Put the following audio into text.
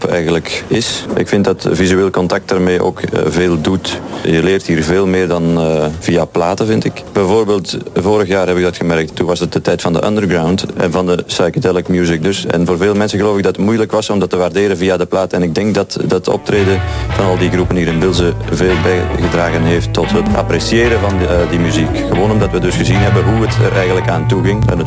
eigenlijk is. Ik vind dat visueel contact daarmee ook veel doet. Je leert hier veel meer dan via platen, vind ik. Bijvoorbeeld, vorig jaar heb ik dat gemerkt. Toen was het de tijd van de underground en van de psychedelic music dus. En voor veel mensen geloof ik dat het moeilijk was om dat te waarderen via de plaat. En ik denk dat dat optreden van al die groepen hier in Bilze veel bijgedragen heeft tot het appreciëren van die muziek. Gewoon omdat we dus gezien hebben hoe het er eigenlijk aan toe ging. En het